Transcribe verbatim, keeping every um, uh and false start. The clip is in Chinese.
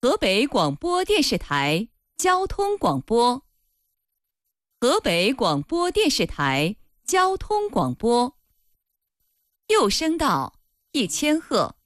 河北广播电视台交通广播。河北广播电视台交通广播。右声道一千赫，